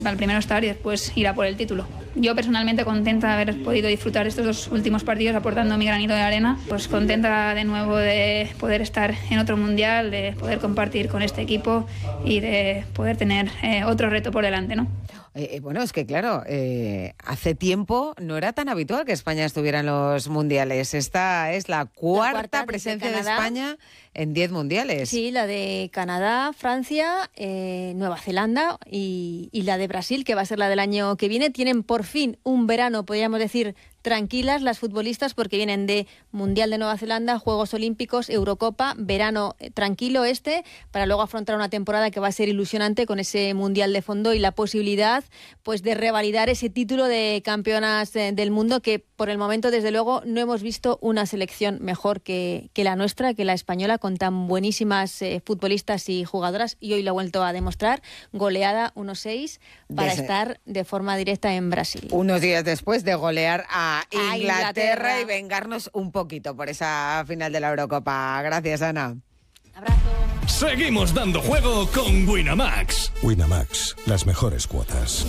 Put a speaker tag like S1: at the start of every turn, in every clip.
S1: Al primero estar y después ir a por el título. Yo personalmente contenta de haber podido disfrutar estos 2 últimos partidos aportando mi granito de arena. Pues contenta de nuevo de poder estar en otro mundial, de poder compartir con este equipo y de poder tener otro reto por delante, ¿no?
S2: Bueno, es que claro, hace tiempo no era tan habitual que España estuviera en los mundiales. Esta es la cuarta presencia de España en 10 mundiales.
S3: Sí, la de Canadá, Francia, Nueva Zelanda y la de Brasil, que va a ser la del año que viene. Tienen por fin un verano, podríamos decir, tranquilas las futbolistas, porque vienen de Mundial de Nueva Zelanda, Juegos Olímpicos, Eurocopa, verano tranquilo para luego afrontar una temporada que va a ser ilusionante con ese Mundial de fondo y la posibilidad pues de revalidar ese título de campeonas del mundo, que por el momento desde luego no hemos visto una selección mejor que la nuestra, que la española, con tan buenísimas futbolistas y jugadoras, y hoy lo ha vuelto a demostrar, goleada 1-6 para estar de forma directa en Brasil.
S2: Unos días después de golear a Inglaterra y vengarnos un poquito por esa final de la Eurocopa. Gracias, Ana.
S3: Abrazo.
S4: Seguimos dando juego con Winamax.
S5: Winamax, las mejores cuotas.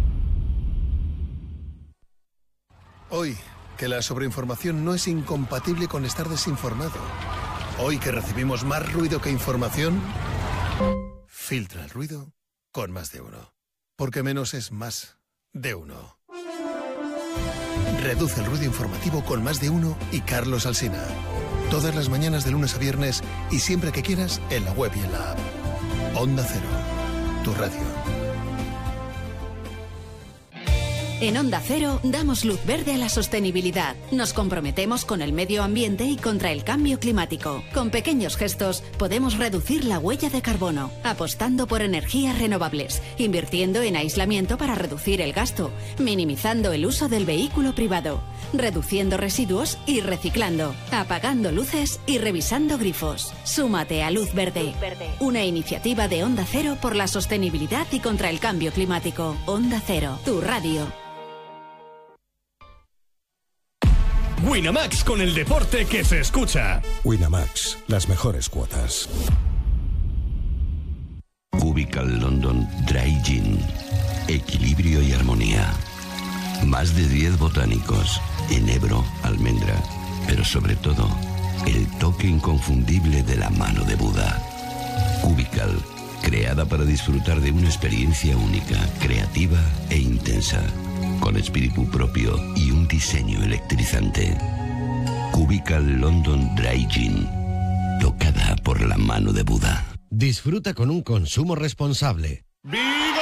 S6: Hoy, que la sobreinformación no es incompatible con estar desinformado. Hoy que recibimos más ruido que información, filtra el ruido con Más de Uno. Porque menos es más de uno. Reduce el ruido informativo con Más de Uno y Carlos Alsina. Todas las mañanas de lunes a viernes y siempre que quieras en la web y en la app. Onda Cero, tu radio.
S7: En Onda Cero damos luz verde a la sostenibilidad. Nos comprometemos con el medio ambiente y contra el cambio climático. Con pequeños gestos podemos reducir la huella de carbono, apostando por energías renovables, invirtiendo en aislamiento para reducir el gasto, minimizando el uso del vehículo privado, reduciendo residuos y reciclando, apagando luces y revisando grifos. Súmate a Luz Verde, una iniciativa de Onda Cero por la sostenibilidad y contra el cambio climático. Onda Cero, tu radio.
S4: Winamax, con el deporte que se escucha.
S5: Winamax, las mejores cuotas.
S8: Cubical London Dry Gin. Equilibrio y armonía. Más de 10 botánicos. Enebro, almendra. Pero sobre todo, el toque inconfundible de la mano de Buda. Cubical, creada para disfrutar de una experiencia única, creativa e intensa. Con espíritu propio y un diseño electrizante. Cubical London Dry Gin. Tocada por la mano de Buda.
S9: Disfruta con un consumo responsable.
S10: ¡Vigor!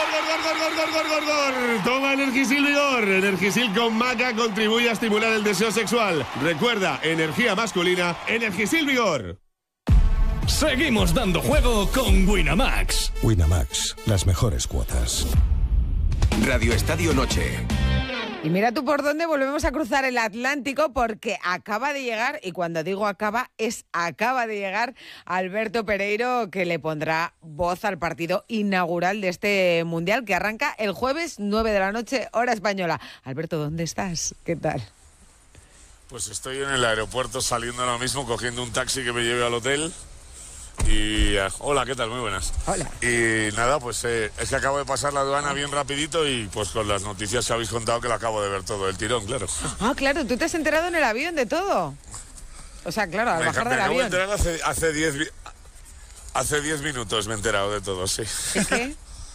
S10: Toma Energisil Vigor. Energisil con maca contribuye a estimular el deseo sexual. Recuerda, energía masculina, Energisil Vigor.
S4: Seguimos dando juego con Winamax.
S5: Winamax, las mejores cuotas.
S11: Radio Estadio Noche.
S2: Y mira tú por dónde volvemos a cruzar el Atlántico, porque acaba de llegar, y cuando digo acaba de llegar Alberto Pereiro, que le pondrá voz al partido inaugural de este Mundial, que arranca el jueves 9 de la noche, hora española. Alberto, ¿dónde estás? ¿Qué tal?
S12: Pues estoy en el aeropuerto saliendo ahora mismo, cogiendo un taxi que me lleve al hotel. Y hola, ¿qué tal? Muy buenas.
S2: Hola.
S12: Y nada, pues es que acabo de pasar la aduana bien rapidito y pues con las noticias que habéis contado que lo acabo de ver todo el tirón, claro.
S2: Ah, claro, tú te has enterado en el avión de todo. O sea, claro, al bajar del avión.
S12: Me acabo de enterar hace 10 minutos me he enterado de todo, sí.
S2: ¿Es qué?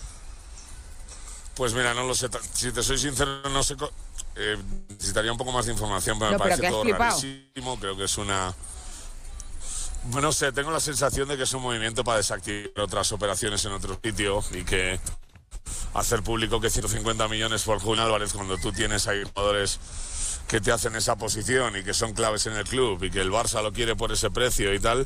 S12: Pues mira, no lo sé, si te soy sincero, no sé, necesitaría un poco más de información, pero me parece todo rarísimo, creo que es una... Bueno, no sé, tengo la sensación de que es un movimiento para desactivar otras operaciones en otro sitio y que hacer público que 150 millones por Julián Álvarez cuando tú tienes ahí jugadores que te hacen esa posición y que son claves en el club y que el Barça lo quiere por ese precio y tal.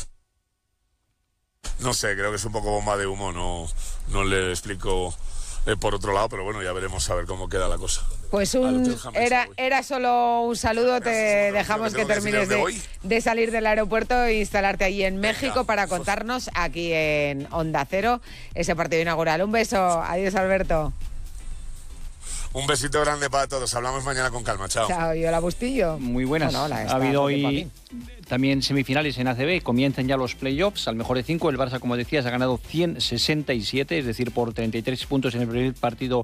S12: No sé, creo que es un poco bomba de humo, no le explico por otro lado, pero bueno, ya veremos a ver cómo queda la cosa.
S2: Pues era solo un saludo, te dejamos que termines de salir del aeropuerto e instalarte allí en México para contarnos aquí en Onda Cero ese partido inaugural. Un beso, adiós Alberto.
S12: Un besito grande para todos. Hablamos mañana con calma. Chao.
S2: Chao, y hola Bustillo.
S13: Muy buenas.
S2: Bueno, hola,
S13: ha habido hoy también semifinales en ACB. Comienzan ya los playoffs. Al mejor de 5, el Barça, como decías, ha ganado 167, es decir, por 33 puntos en el primer partido